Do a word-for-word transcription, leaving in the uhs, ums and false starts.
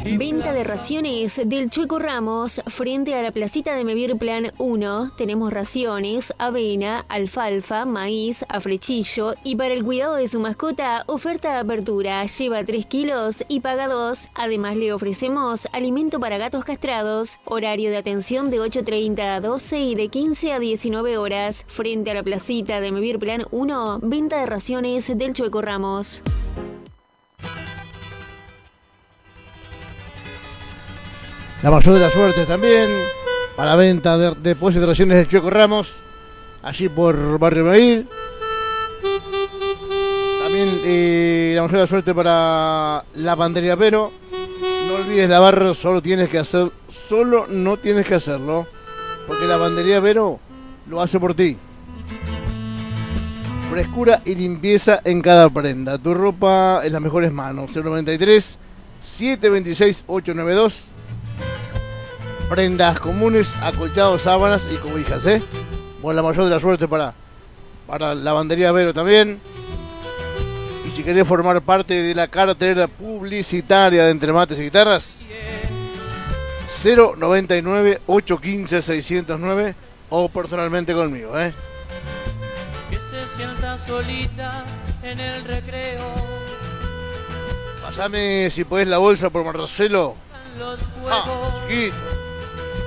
Venta de raciones del Chueco Ramos frente a la placita de Mevir Plan uno. Tenemos raciones, avena, alfalfa, maíz, afrechillo y para el cuidado de su mascota, oferta de apertura. Lleva tres kilos y paga dos. Además le ofrecemos alimento para gatos castrados. Horario de atención de ocho treinta a doce y de quince a diecinueve horas. Frente a la placita de Mevir Plan uno, venta de raciones del Chueco Ramos. La mayor de la suerte también para venta de depósitos de raciones del Chueco Ramos, allí por Barrio Mevir. También eh, la mayor de la suerte para Lavandería Vero. No olvides lavar, solo tienes que hacer, solo no tienes que hacerlo, porque Lavandería Vero lo hace por ti. Frescura y limpieza en cada prenda. Tu ropa en las mejores manos. cero noventa y tres, siete veintiséis, ocho noventa y dos. Prendas comunes, acolchados, sábanas y cobijas, ¿eh? Bueno, la mayor de la suerte para, para Lavandería Vero también. Y si querés formar parte de la cartera publicitaria de Entre Mates y Guitarras, cero noventa y nueve, ocho quince, seiscientos nueve o personalmente conmigo, ¿eh? Que se sienta solita en el recreo. Pasame si podés la bolsa por Marcelo. Los Ah, chiquito.